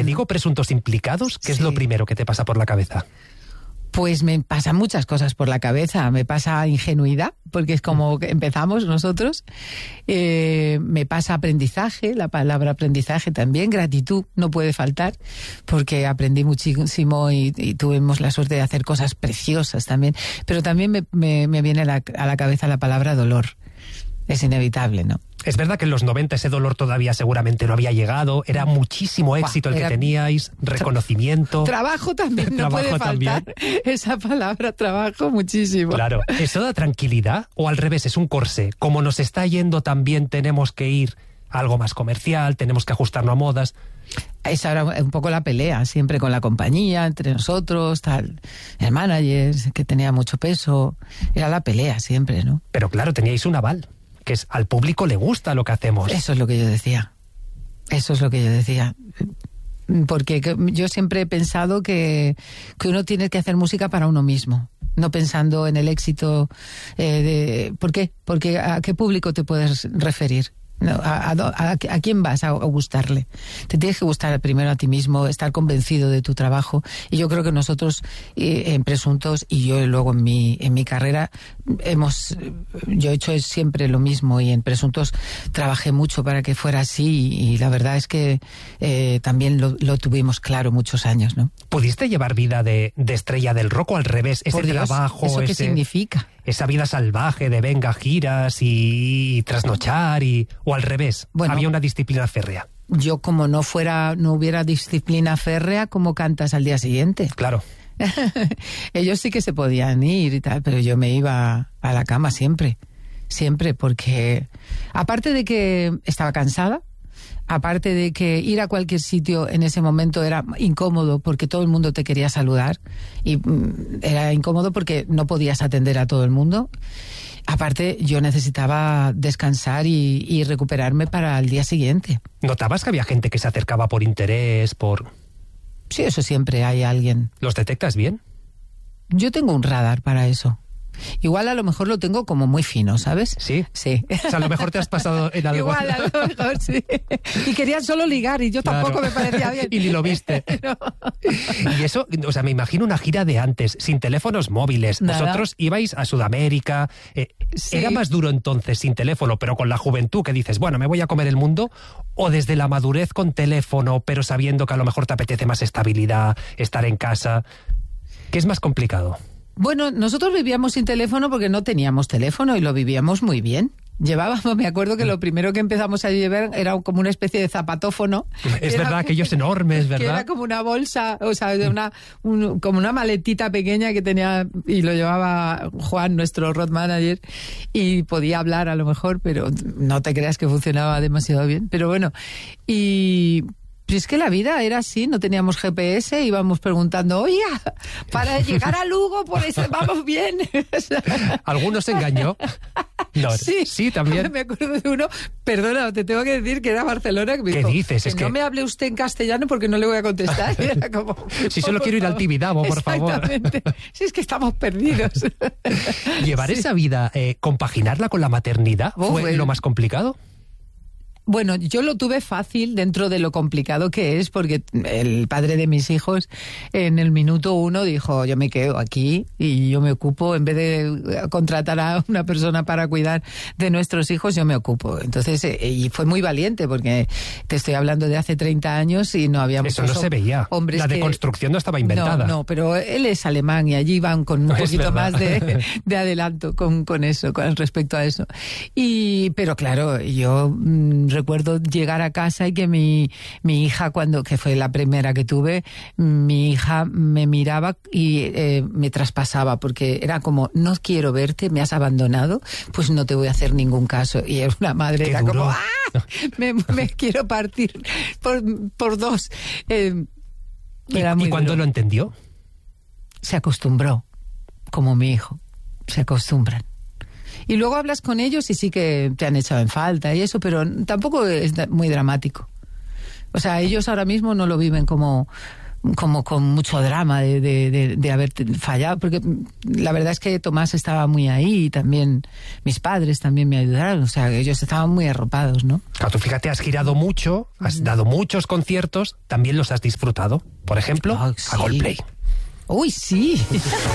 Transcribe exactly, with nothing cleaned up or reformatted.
digo presuntos implicados, ¿qué sí. es lo primero que te pasa por la cabeza? Pues me pasan muchas cosas por la cabeza. Me pasa ingenuidad, porque es como que empezamos nosotros. Eh, me pasa aprendizaje, la palabra aprendizaje también. Gratitud no puede faltar, porque aprendí muchísimo y, y tuvimos la suerte de hacer cosas preciosas también. Pero también me, me, me viene a la, a la cabeza la palabra dolor. Es inevitable, ¿no? Es verdad que en los noventa ese dolor todavía seguramente no había llegado, era muchísimo éxito el que teníais, reconocimiento. Trabajo también, no trabajo puede faltar también. Esa palabra, trabajo, muchísimo. Claro, ¿eso da tranquilidad o al revés es un corsé? Como nos está yendo también tenemos que ir a algo más comercial, tenemos que ajustarnos a modas. Es ahora un poco la pelea, siempre con la compañía, entre nosotros, tal, el manager, que tenía mucho peso, era la pelea siempre, ¿no? Pero claro, teníais un aval. Que es, al público le gusta lo que hacemos. Eso es lo que yo decía. Eso es lo que yo decía. Porque yo siempre he pensado que, que uno tiene que hacer música para uno mismo, no pensando en el éxito. Eh, de, ¿Por qué? Porque ¿a qué público te puedes referir? No, a, a, a quién vas a, a gustarle? Te tienes que gustar primero a ti mismo, estar convencido de tu trabajo. Y yo creo que nosotros eh, en Presuntos y yo luego en mi en mi carrera hemos yo he hecho siempre lo mismo, y en Presuntos trabajé mucho para que fuera así, y, y la verdad es que eh, también lo, lo tuvimos claro muchos años, ¿no? ¿Pudiste llevar vida de, de estrella del rock o al revés? Ese Dios, trabajo, ¿eso qué ese, significa? Esa vida salvaje de venga, giras y, y trasnochar y... ¿O al revés? Bueno, había una disciplina férrea. Yo, como no fuera, no hubiera disciplina férrea, ¿cómo cantas al día siguiente? Claro. Ellos sí que se podían ir y tal, pero yo me iba a la cama siempre. Siempre, porque aparte de que estaba cansada, aparte de que ir a cualquier sitio en ese momento era incómodo porque todo el mundo te quería saludar, y mm, era incómodo porque no podías atender a todo el mundo. Aparte, yo necesitaba descansar y, y recuperarme para el día siguiente. ¿Notabas que había gente que se acercaba por interés, por...? Sí, eso siempre hay alguien. ¿Los detectas bien? Yo tengo un radar para eso. Igual a lo mejor lo tengo como muy fino, ¿sabes? ¿Sí? Sí. O sea, a lo mejor te has pasado en algo. Igual, a lo mejor, sí. Y querían solo ligar y yo claro. Tampoco me parecía bien. Y ni lo viste. No. Y eso, o sea, me imagino una gira de antes, sin teléfonos móviles. Nada. Vosotros ibais a Sudamérica. Eh, sí. ¿Era más duro entonces sin teléfono, pero con la juventud que dices, bueno, me voy a comer el mundo? ¿O desde la madurez con teléfono, pero sabiendo que a lo mejor te apetece más estabilidad, estar en casa? ¿Qué es más complicado? Bueno, nosotros vivíamos sin teléfono porque no teníamos teléfono y lo vivíamos muy bien. Llevábamos, me acuerdo que lo primero que empezamos a llevar era como una especie de zapatófono. Es verdad, era, aquellos enormes, ¿verdad? Que era como una bolsa, o sea, una, un, como una maletita pequeña que tenía, y lo llevaba Juan, nuestro road manager, y podía hablar a lo mejor, pero no te creas que funcionaba demasiado bien. Pero bueno, y... Pues es que la vida era así, no teníamos G P S, íbamos preguntando, oye, para llegar a Lugo, por eso vamos bien. ¿Alguno se engañó? No, sí, sí, también. Me acuerdo de uno, perdona, te tengo que decir que era Barcelona. Que me ¿Qué dijo, dices? Que es no que... me hable usted en castellano porque no le voy a contestar. Era como, si solo quiero ir al Tibidabo, por favor. Exactamente. Si es que estamos perdidos. ¿Llevar sí. esa vida, eh, compaginarla con la maternidad, oh, fue bueno. lo más complicado? Bueno, yo lo tuve fácil dentro de lo complicado que es, porque el padre de mis hijos en el minuto uno dijo, yo me quedo aquí y yo me ocupo, en vez de contratar a una persona para cuidar de nuestros hijos, yo me ocupo. Entonces, y fue muy valiente, porque te estoy hablando de hace treinta años y no habíamos... Eso no se veía. Hombres la deconstrucción que... no estaba inventada. No, no, pero él es alemán y allí van con un poquito más de, de adelanto con, con eso, con respecto a eso. Y, pero claro, yo... Mmm, recuerdo llegar a casa y que mi, mi hija, cuando que fue la primera que tuve, mi hija me miraba y eh, me traspasaba, porque era como, no quiero verte, me has abandonado, pues no te voy a hacer ningún caso. Y era una madre, Qué era duro. como, ¡ah! Me, me quiero partir por, por dos. Eh, ¿Y, ¿y cuándo lo entendió? Se acostumbró, como mi hijo, se acostumbran. Y luego hablas con ellos y sí que te han echado en falta y eso, pero tampoco es muy dramático. O sea, ellos ahora mismo no lo viven como... como con mucho drama de, de, de, de haber fallado, porque la verdad es que Tomás estaba muy ahí y también mis padres también me ayudaron, o sea, ellos estaban muy arropados, ¿no? Claro, tú fíjate, has girado mucho, has uh-huh. dado muchos conciertos, también los has disfrutado. Por ejemplo, oh, sí. a Coldplay. ¡Uy, sí!